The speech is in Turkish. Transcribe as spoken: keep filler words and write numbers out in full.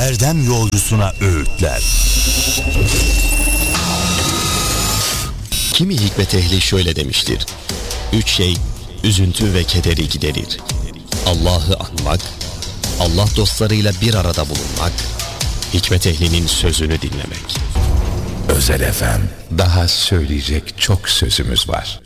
erdem yolcusuna öğütler. Kimi hikmet ehli şöyle demiştir: Üç şey üzüntü ve kederi giderir: Allah'ı anmak, Allah dostlarıyla bir arada bulunmak, hikmet ehlinin sözünü dinlemek. Özel Efem, daha söyleyecek çok sözümüz var.